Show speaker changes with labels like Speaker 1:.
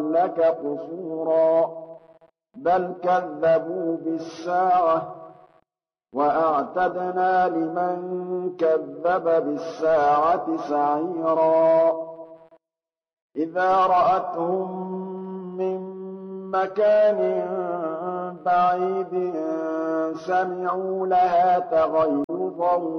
Speaker 1: لك قصورا بل كذبوا بالساعة وأعتدنا لمن كذب بالساعة سعيرا إذا رأتهم من مكان بعيد سمعوا لها تغيظا